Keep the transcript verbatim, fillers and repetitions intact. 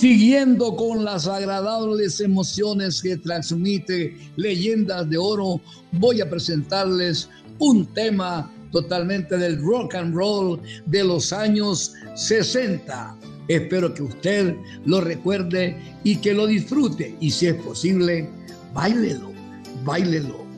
Siguiendo con las agradables emociones que transmite Leyendas de Oro, voy a presentarles un tema totalmente del rock and roll de los años sesenta. Espero que usted lo recuerde y que lo disfrute. Y si es posible, báilelo, báilelo.